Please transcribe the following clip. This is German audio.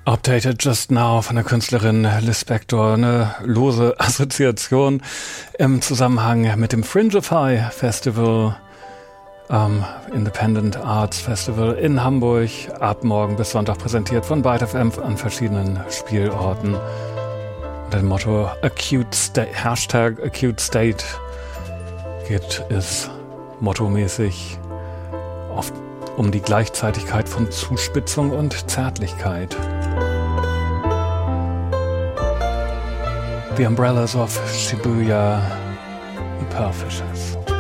Updated Just Now von der Künstlerin Liz Spector, eine lose Assoziation im Zusammenhang mit dem Fringify Festival, Independent Arts Festival in Hamburg, ab morgen bis Sonntag präsentiert von Byte FM an verschiedenen Spielorten. Unter dem Motto Hashtag Acute State geht es mottomäßig oft um die Gleichzeitigkeit von Zuspitzung und Zärtlichkeit. The Umbrellas of Shibuya, The Pearl Fishers.